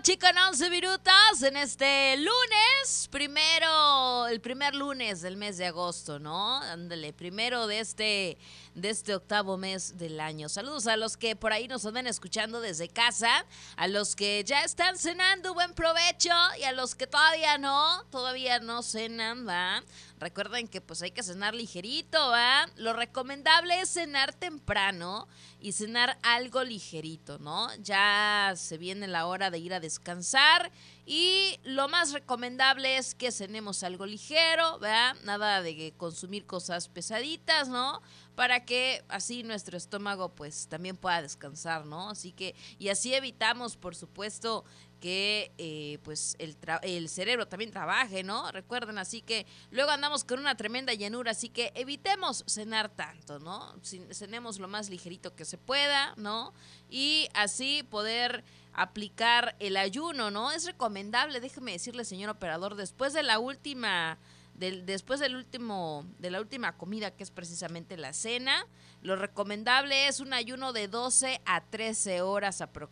noche con 11 minutos en este lunes, el primer lunes del mes de agosto, ¿no? Ándale, primero de este octavo mes del año. Saludos a los que por ahí nos andan escuchando desde casa, a los que ya están cenando, buen provecho, y a los que todavía no cenan, ¿va? Recuerden que pues hay que cenar ligerito, ¿va? Lo recomendable es cenar temprano y cenar algo ligerito, ¿no? Ya se viene la hora de ir a descansar y lo más recomendable es que cenemos algo ligero, ¿verdad? Nada de consumir cosas pesaditas, ¿no? Para que así nuestro estómago pues también pueda descansar, ¿no? Así que, y así evitamos, por supuesto, que pues el cerebro también trabaje, ¿no? Recuerden, así que luego andamos con una tremenda llenura, así que evitemos cenar tanto, ¿no? Cenemos lo más ligerito que se pueda, ¿no? Y así poder aplicar el ayuno, ¿no? Es recomendable, déjeme decirle, señor operador, después de la última de la última comida, que es precisamente la cena, lo recomendable es un ayuno de 12 a 13 horas aproximadamente.